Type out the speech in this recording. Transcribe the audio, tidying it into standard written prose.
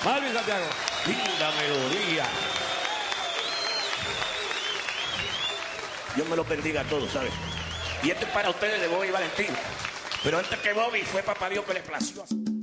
Malvin Santiago. Linda melodía. Dios me los bendiga a todos, ¿sabes? Y esto es para ustedes de Bobby Valentín. Pero antes que Bobby fue Papá Dios que le plació.